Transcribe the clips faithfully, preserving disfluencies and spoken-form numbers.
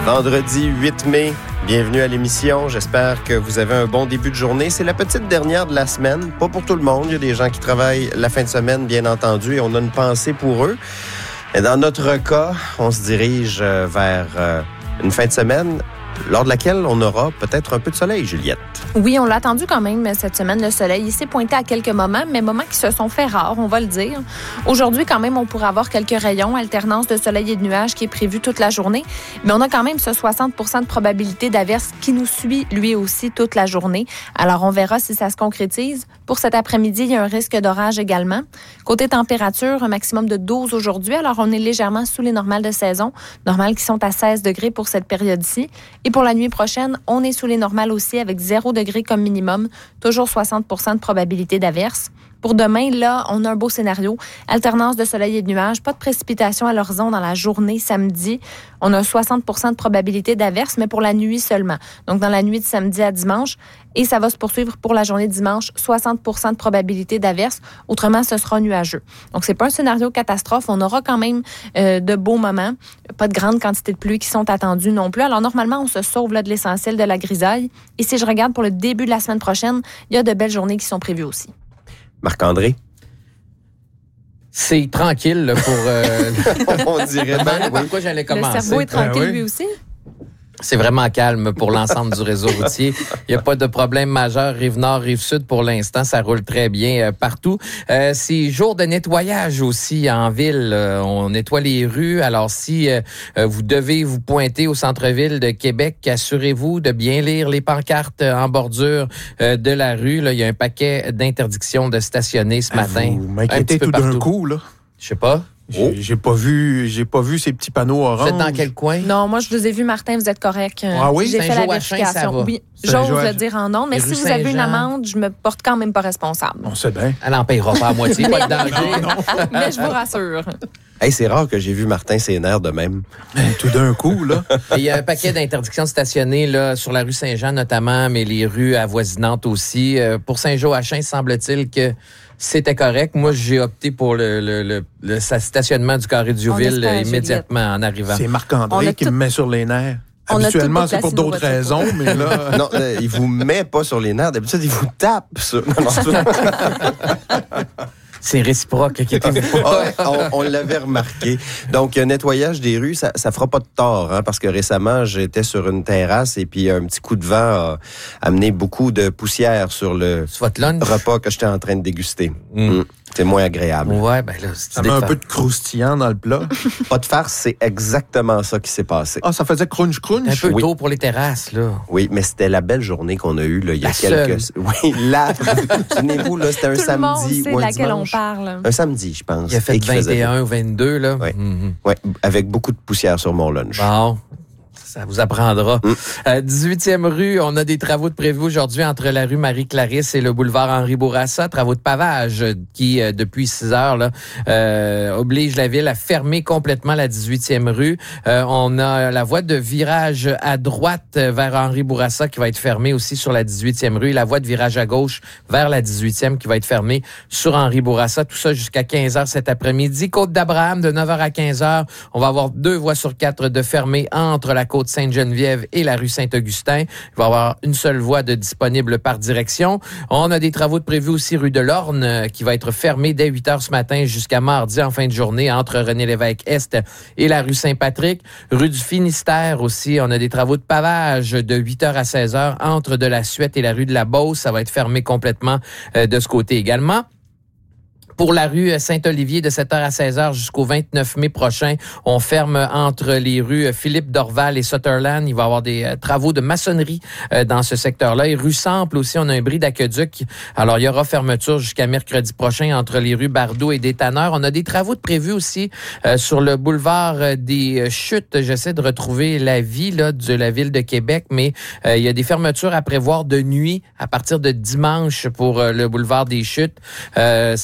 Vendredi huit mai, bienvenue à l'émission. J'espère que vous avez un bon début de journée. C'est la petite dernière de la semaine, pas pour tout le monde. Il y a des gens qui travaillent la fin de semaine, bien entendu, et on a une pensée pour eux. Et dans notre cas, on se dirige vers une fin de semaine lors de laquelle on aura peut-être un peu de soleil, Juliette. Oui, on l'a attendu quand même cette semaine, le soleil. Il s'est pointé à quelques moments, mais moments qui se sont fait rares, on va le dire. Aujourd'hui, quand même, on pourrait avoir quelques rayons, alternance de soleil et de nuages qui est prévue toute la journée. Mais on a quand même ce soixante pour cent de probabilité d'averse qui nous suit lui aussi toute la journée. Alors, on verra si ça se concrétise. Pour cet après-midi, il y a un risque d'orage également. Côté température, un maximum de douze aujourd'hui. Alors, on est légèrement sous les normales de saison, normales qui sont à seize degrés pour cette période-ci. Et pour la nuit prochaine, on est sous les normales aussi avec zéro degré comme minimum, toujours soixante pour cent de probabilité d'averse. Pour demain, là, on a un beau scénario. Alternance de soleil et de nuages, pas de précipitation à l'horizon dans la journée samedi. On a soixante pour cent de probabilité d'averse, mais pour la nuit seulement. Donc, dans la nuit de samedi à dimanche. Et ça va se poursuivre pour la journée de dimanche, soixante pour cent de probabilité d'averse. Autrement, ce sera nuageux. Donc, c'est pas un scénario catastrophe. On aura quand même euh, de beaux moments. Pas de grandes quantités de pluie qui sont attendues non plus. Alors, normalement, on se sauve là, de l'essentiel de la grisaille. Et si je regarde pour le début de la semaine prochaine, il y a de belles journées qui sont prévues aussi. Marc-André? C'est tranquille là, pour... Euh... On dirait bien, oui. Pourquoi j'allais commencer? Le cerveau est tranquille, ben oui. lui aussi? C'est vraiment calme pour l'ensemble du réseau routier. Il n'y a pas de problème majeur. Rive-Nord, Rive-Sud, pour l'instant, ça roule très bien euh, partout. Euh, c'est jour de nettoyage aussi en ville. Euh, on nettoie les rues. Alors, si euh, vous devez vous pointer au centre-ville de Québec, assurez-vous de bien lire les pancartes en bordure euh, de la rue. Là, il y a un paquet d'interdictions de stationner ce matin. Vous m'inquiétez tout d'un coup, là. Je sais pas. J'ai, j'ai pas vu, j'ai pas vu ces petits panneaux orange. Vous êtes dans quel coin? Non, moi, je vous ai vu, Martin, vous êtes correct. Ah oui? J'ai fait la Saint-Joachim, ça vérification. va. Oui, Saint-Joachim. j'ose le dire en nom, mais Les si rues vous avez une Saint-Jean. amende, je me porte quand même pas responsable. On sait bien. Elle n'en payera pas à moitié, pas de danger. Mais je vous rassure. Hey, c'est rare que j'ai vu Martin Sénère de même. Tout d'un coup, là. Il y a un paquet d'interdictions de stationner là, sur la rue Saint-Jean notamment, mais les rues avoisinantes aussi. Euh, pour Saint-Joachim, semble-t-il que c'était correct. Moi, j'ai opté pour le, le, le, le stationnement du carré du On Ville espère, euh, immédiatement en arrivant. C'est On Marc-André a qui tout- me met sur les nerfs. On a Habituellement, tout c'est pour déplacé nos d'autres voitures. raisons, mais là... Non, euh, il vous met pas sur les nerfs. D'habitude, il vous tape sur... Non, non, c'est- C'est réciproque, inquiétez-vous pas. Ouais, on, on l'avait remarqué. Donc, un nettoyage des rues, ça, ça fera pas de tort, hein, parce que récemment, j'étais sur une terrasse et puis un petit coup de vent a amené beaucoup de poussière sur le Sur votre lunch? repas que j'étais en train de déguster. Mm. Mm. C'est moins agréable. Ouais, ben là, c'est Ça met un peu de croustillant dans le plat. Pas de farce, c'est exactement ça qui s'est passé. Ah, ça faisait crunch-crunch? un peu oui. tôt pour les terrasses, là. Oui, mais c'était la belle journée qu'on a eue là, il y a La quelques... Oui, là, souvenez-vous, là, c'était un Tout le monde samedi sait ou un laquelle dimanche. on parle. Un samedi, je pense. Il a fait et qu'il faisait vingt et un ou vingt-deux, là. Ouais. Mhm. beau. Ouais, avec beaucoup de poussière sur mon lunch. Bon. Ça vous apprendra. Mm. Euh, dix-huitième rue, on a des travaux de prévus aujourd'hui entre la rue Marie-Clarisse et le boulevard Henri Bourassa. Travaux de pavage euh, qui, euh, depuis six heures, là, euh, obligent la ville à fermer complètement la dix-huitième rue. Euh, on a la voie de virage à droite euh, vers Henri Bourassa qui va être fermée aussi sur la dix-huitième rue. Et la voie de virage à gauche vers la dix-huitième qui va être fermée sur Henri Bourassa. Tout ça jusqu'à quinze heures cet après-midi. Côte d'Abraham, de neuf heures à quinze heures. On va avoir deux voies sur quatre de fermées entre la côte Sainte-Geneviève et la rue Saint-Augustin. Il va y avoir une seule voie de disponible par direction. On a des travaux de prévus aussi rue de l'Orne euh, qui va être fermée dès huit heures ce matin jusqu'à mardi en fin de journée entre René-Lévesque-Est et la rue Saint-Patrick. Rue du Finistère aussi, on a des travaux de pavage de huit heures à seize heures entre de la Suette et la rue de la Beauce. Ça va être fermé complètement euh, de ce côté également. Pour la rue Saint-Olivier, de sept heures à seize heures jusqu'au vingt-neuf mai prochain, on ferme entre les rues Philippe Dorval et Sutherland. Il va y avoir des euh, travaux de maçonnerie euh, dans ce secteur-là. Et rue Sample aussi, on a un bris d'aqueduc. Alors, il y aura fermeture jusqu'à mercredi prochain entre les rues Bardot et des Tanneurs. On a des travaux de prévus aussi euh, sur le boulevard euh, des Chutes. J'essaie de retrouver la vie là, de la ville de Québec, mais euh, il y a des fermetures à prévoir de nuit à partir de dimanche pour euh, le boulevard des Chutes. Euh, ça va être un petit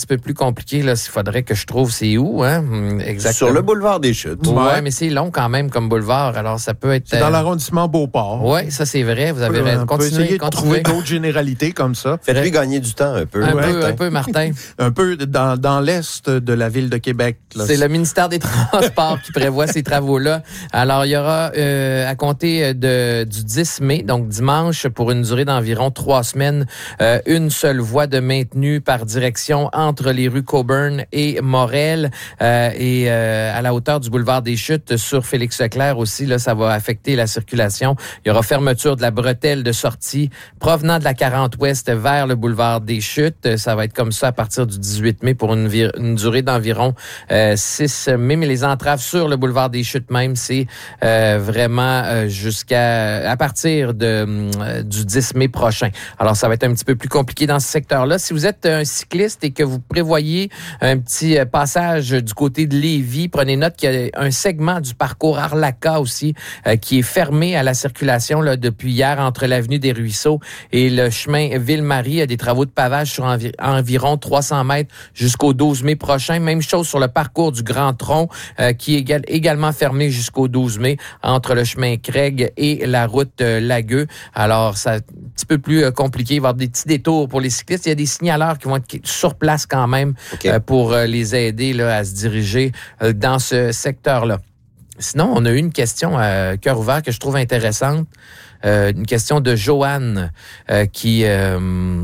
petit peu plus compliqué, là, il faudrait que je trouve c'est où, hein? Exactement. Sur le boulevard des Chutes. Oui, Ouais. mais c'est long quand même comme boulevard, alors ça peut être... C'est dans l'arrondissement Beauport. Oui, ça c'est vrai, vous avez On raison. peut Continuez, essayer de continuez. trouver d'autres généralités comme ça. Faites-lui gagner du temps un peu. Un Ouais, peu, Martin. un peu, Martin. Un peu dans, dans l'est de la ville de Québec. Là. C'est le ministère des Transports qui prévoit ces travaux-là. Alors, il y aura euh, à compter de, du dix mai, donc dimanche, pour une durée d'environ trois semaines, euh, une seule voie de maintenue par direction entre les rues Coburn et Morel euh, et euh, à la hauteur du boulevard des Chutes sur Félix-Leclerc aussi. Là, ça va affecter la circulation. Il y aura fermeture de la bretelle de sortie provenant de la quarante ouest vers le boulevard des Chutes. Ça va être comme ça à partir du dix-huit mai pour une, vir- une durée d'environ euh, six mai. Mais les entraves sur le boulevard des Chutes même, c'est euh, vraiment euh, jusqu'à à partir de euh, du dix mai prochain. Alors, ça va être un petit peu plus compliqué dans ce secteur-là. Si vous êtes un cycliste et que vous prévoyez un petit euh, passage du côté de Lévis, prenez note qu'il y a un segment du parcours Arlaca aussi euh, qui est fermé à la circulation là, depuis hier entre l'avenue des Ruisseaux et le chemin Ville-Marie. Il y a des travaux de pavage sur envi- environ trois cents mètres jusqu'au douze mai prochain. Même chose sur le parcours du Grand Tronc euh, qui est égal- également fermé jusqu'au douze mai entre le chemin Craig et la route euh, Lagueux. Alors, c'est un petit peu plus euh, compliqué. Il va y avoir des petits détours pour les cyclistes. Il y a des signaleurs qui vont être sur place quand même Okay. euh, pour euh, les aider là, à se diriger euh, dans ce secteur-là. Sinon, on a eu une question à cœur ouvert que je trouve intéressante. Euh, une question de Joanne euh, qui euh,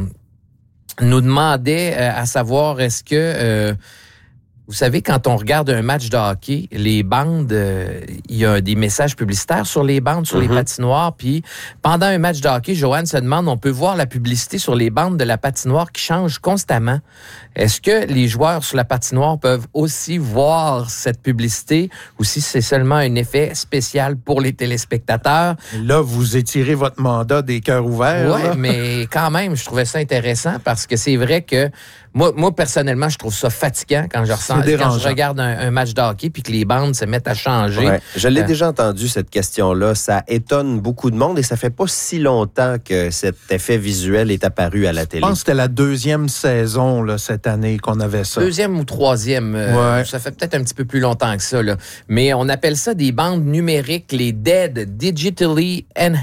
nous demandait euh, à savoir est-ce que... Euh, Vous savez, quand on regarde un match de hockey, les bandes, euh, il y a des messages publicitaires sur les bandes, sur mm-hmm. les patinoires. Puis pendant un match de hockey, Joanne se demande, on peut voir la publicité sur les bandes de la patinoire qui change constamment. Est-ce que les joueurs sur la patinoire peuvent aussi voir cette publicité ou si c'est seulement un effet spécial pour les téléspectateurs? Là, vous étirez votre mandat des cœurs ouverts. Oui, mais quand même, je trouvais ça intéressant parce que c'est vrai que Moi, moi, personnellement, je trouve ça fatigant quand je ressens, quand je regarde un, un match de hockey puis que les bandes se mettent à changer. Ouais. Je l'ai euh, déjà entendu, cette question-là. Ça étonne beaucoup de monde et ça fait pas si longtemps que cet effet visuel est apparu à la télé. Je pense que c'était la deuxième saison là, cette année qu'on avait ça. Deuxième ou troisième. Euh, ouais. Ça fait peut-être un petit peu plus longtemps que ça. Là. Mais on appelle ça des bandes numériques, les D E D, Digitally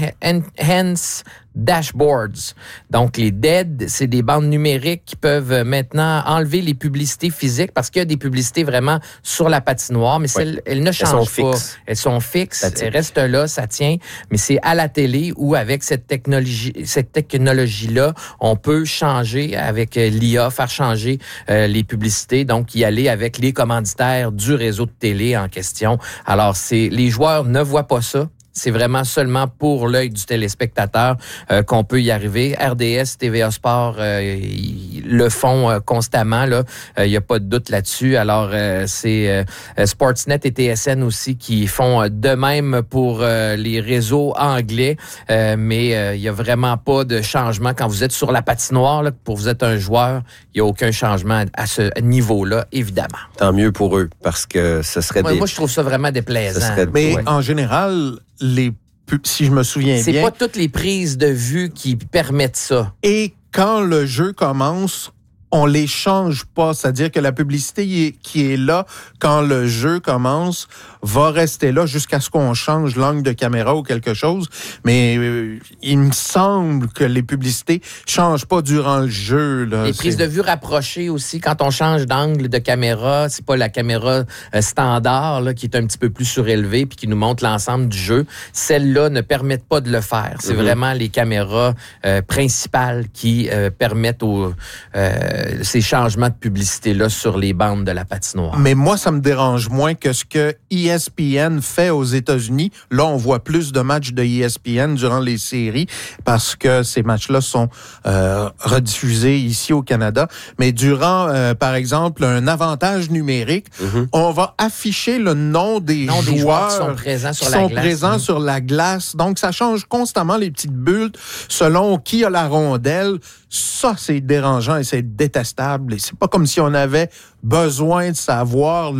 Enhanced Dashboards. Donc, les D E D, c'est des bandes numériques qui peuvent maintenant enlever les publicités physiques parce qu'il y a des publicités vraiment sur la patinoire, mais ouais. elles, elles ne changent elles sont pas. Fixes. Elles sont fixes. Elles restent là, ça tient. Mais c'est à la télé où, avec cette technologie, cette technologie-là, on peut changer avec l'I A, faire changer euh, les publicités, donc y aller avec les commanditaires du réseau de télé en question. Alors, c'est les joueurs ne voient pas ça. C'est vraiment seulement pour l'œil du téléspectateur euh, qu'on peut y arriver. R D S, T V A Sport, euh, ils le font euh, constamment. Là, il euh, n'y a pas de doute là-dessus. Alors, euh, c'est euh, Sportsnet et T S N aussi qui font de même pour euh, les réseaux anglais. Euh, mais il euh, n'y a vraiment pas de changement quand vous êtes sur la patinoire. Là, pour vous êtes un joueur, il n'y a aucun changement à ce niveau-là, évidemment. Tant mieux pour eux, parce que ce serait ouais, des... Moi, je trouve ça vraiment déplaisant. Serait... Mais ouais. en général, les si je me souviens c'est bien... C'est pas toutes les prises de vue qui permettent ça. Et quand le jeu commence, on les change pas. C'est-à-dire que la publicité qui est là quand le jeu commence va rester là jusqu'à ce qu'on change l'angle de caméra ou quelque chose. Mais euh, il me semble que les publicités changent pas durant le jeu. Là. Les prises c'est... de vue rapprochées aussi, quand on change d'angle de caméra, c'est pas la caméra euh, standard là, qui est un petit peu plus surélevée puis qui nous montre l'ensemble du jeu. Celles-là ne permettent pas de le faire. C'est mm-hmm. vraiment les caméras euh, principales qui euh, permettent aux, euh, ces changements de publicité-là sur les bandes de la patinoire. Mais moi, ça me dérange moins que ce que E S P N fait aux États-Unis. Là, on voit plus de matchs de E S P N durant les séries parce que ces matchs-là sont euh, rediffusés ici au Canada. Mais durant, euh, par exemple, un avantage numérique, mm-hmm. on va afficher le nom des, nom joueurs, des joueurs qui sont présents sur qui la sont glace. Présents mmh. sur la glace. Donc, ça change constamment les petites bulles selon qui a la rondelle. Ça, c'est dérangeant et c'est détestable. Et c'est pas comme si on avait besoin de savoir là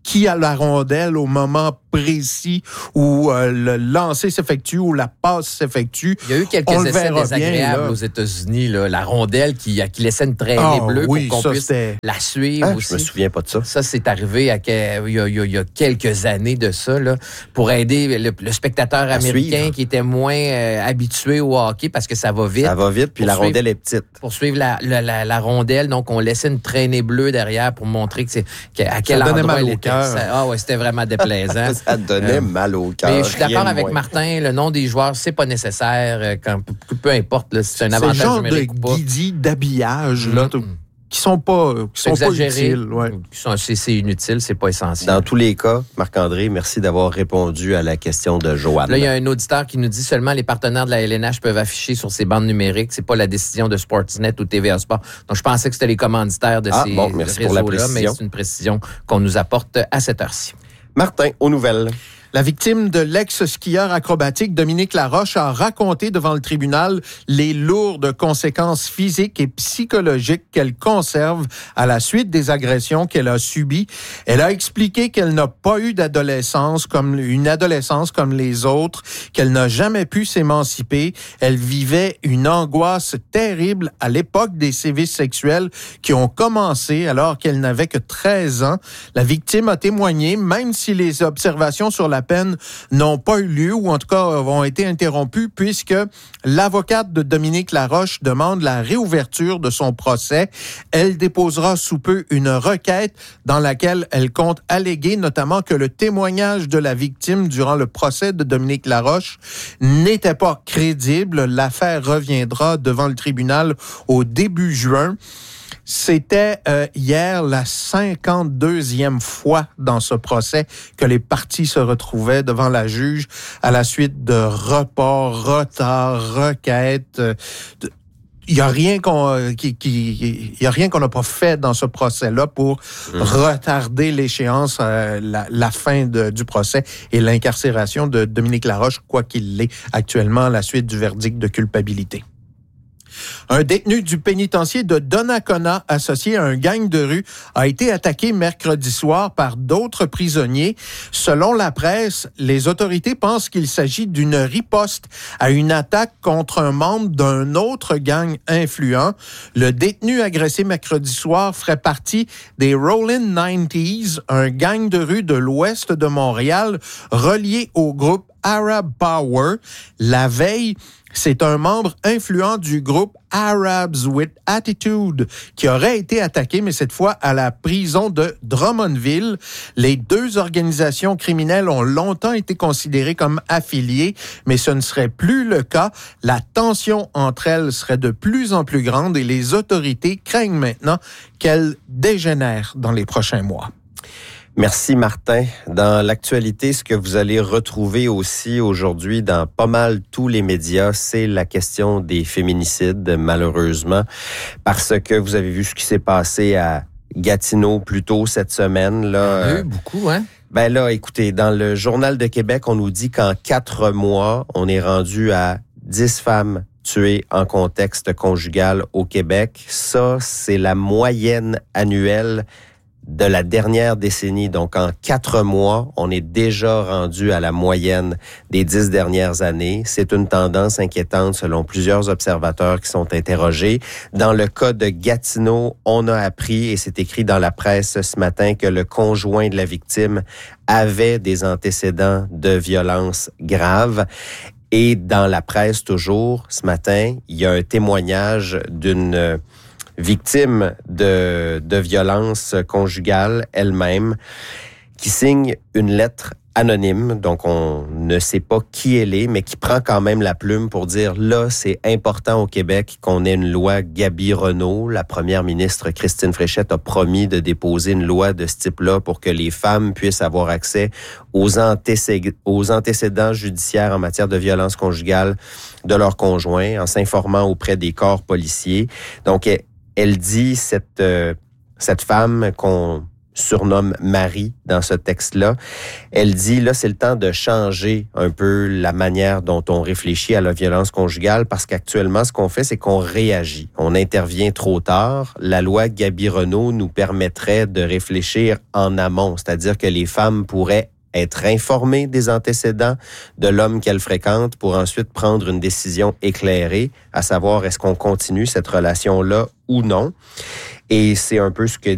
qui a la rondelle au moment précis où euh, le lancer s'effectue, où la passe s'effectue. Il y a eu quelques essais désagréables bien, aux États-Unis, là, la rondelle qui, qui laissait une traînée oh, bleue oui, pour qu'on ça, puisse c'était... la suivre ah, aussi. Je me souviens pas de ça. Ça, c'est arrivé à, il, y a, il y a quelques années de ça, là, pour aider le, le spectateur à américain suivre. Qui était moins euh, habitué au hockey parce que ça va vite. Ça va vite, puis la suivre, rondelle est petite. Pour suivre la, la, la, la rondelle, donc on laissait une traînée bleue derrière pour montrer que c'est, à quel ça endroit elle était. Ça, ah ouais, c'était vraiment déplaisant. Ça donnait euh, mal au cœur. Mais je suis d'accord avec Martin, le nom des joueurs, c'est pas nécessaire. Quand, peu, peu importe, là, c'est un avantage c'est numérique ou pas. C'est le genre de guidi d'habillage, là, mm-hmm. qui sont pas, qui sont pas utiles. Ouais. C'est, c'est inutile, c'est pas essentiel. Dans tous les cas, Marc-André, merci d'avoir répondu à la question de Joanne. Là, il y a un auditeur qui nous dit seulement les partenaires de la L N H peuvent afficher sur ces bandes numériques. C'est pas la décision de Sportsnet ou T V A Sport. Donc, je pensais que c'était les commanditaires de ah, ces bon, merci réseaux-là, pour la précision. Mais c'est une précision qu'on nous apporte à cette heure-ci. Martin, aux nouvelles. La victime de l'ex-skieur acrobatique Dominique Laroche a raconté devant le tribunal les lourdes conséquences physiques et psychologiques qu'elle conserve à la suite des agressions qu'elle a subies. Elle a expliqué qu'elle n'a pas eu d'adolescence comme une adolescence comme les autres, qu'elle n'a jamais pu s'émanciper. Elle vivait une angoisse terrible à l'époque des sévices sexuels qui ont commencé alors qu'elle n'avait que treize ans. La victime a témoigné, même si les observations sur la peine n'ont pas eu lieu ou en tout cas ont été interrompues puisque l'avocate de Dominique Laroche demande la réouverture de son procès. Elle déposera sous peu une requête dans laquelle elle compte alléguer notamment que le témoignage de la victime durant le procès de Dominique Laroche n'était pas crédible. L'affaire reviendra devant le tribunal au début juin. C'était euh, hier la cinquante-deuxième fois dans ce procès que les parties se retrouvaient devant la juge à la suite de reports, retards, requêtes. Euh, Il y a rien qu'on qui, qui il y a rien qu'on n'a pas fait dans ce procès-là pour mmh. retarder l'échéance, euh, la, la fin de, du procès et l'incarcération de Dominique Laroche, quoi qu'il l'ait actuellement à la suite du verdict de culpabilité. Un détenu du pénitencier de Donnacona, associé à un gang de rue, a été attaqué mercredi soir par d'autres prisonniers. Selon la presse, les autorités pensent qu'il s'agit d'une riposte à une attaque contre un membre d'un autre gang influent. Le détenu agressé mercredi soir ferait partie des Rollin' Nineties, un gang de rue de l'ouest de Montréal relié au groupe Arab Power. La veille, c'est un membre influent du groupe Arabs with Attitude qui aurait été attaqué, mais cette fois à la prison de Drummondville. Les deux organisations criminelles ont longtemps été considérées comme affiliées, mais ce ne serait plus le cas. La tension entre elles serait de plus en plus grande et les autorités craignent maintenant qu'elle dégénère dans les prochains mois. Merci Martin. Dans l'actualité, ce que vous allez retrouver aussi aujourd'hui dans pas mal tous les médias, c'est la question des féminicides, malheureusement, parce que vous avez vu ce qui s'est passé à Gatineau plus tôt cette semaine. Là, Il y en a eu beaucoup, hein? Ben là, écoutez, dans le Journal de Québec, on nous dit qu'en quatre mois, on est rendu à dix femmes tuées en contexte conjugal au Québec. Ça, c'est la moyenne annuelle de la dernière décennie. Donc, en quatre mois, on est déjà rendu à la moyenne des dix dernières années. C'est une tendance inquiétante selon plusieurs observateurs qui sont interrogés. Dans le cas de Gatineau, on a appris, et c'est écrit dans la presse ce matin, que le conjoint de la victime avait des antécédents de violence graves. Et dans la presse, toujours, ce matin, il y a un témoignage d'une victime de, de violence conjugale elle-même, qui signe une lettre anonyme, donc on ne sait pas qui elle est, mais qui prend quand même la plume pour dire, là, c'est important au Québec qu'on ait une loi Gaby Renault. La première ministre Christine Fréchette a promis de déposer une loi de ce type-là pour que les femmes puissent avoir accès aux, antécé- aux antécédents judiciaires en matière de violence conjugale de leur conjoint, en s'informant auprès des corps policiers. Donc, elle, elle dit, cette, euh, cette femme qu'on surnomme Marie dans ce texte-là. Elle dit, là, c'est le temps de changer un peu la manière dont on réfléchit à la violence conjugale parce qu'actuellement, ce qu'on fait, c'est qu'on réagit. On intervient trop tard. La loi Gabi-Renault nous permettrait de réfléchir en amont, c'est-à-dire que les femmes pourraient être informées des antécédents de l'homme qu'elles fréquentent pour ensuite prendre une décision éclairée, à savoir est-ce qu'on continue cette relation-là ou non. Et c'est un peu ce que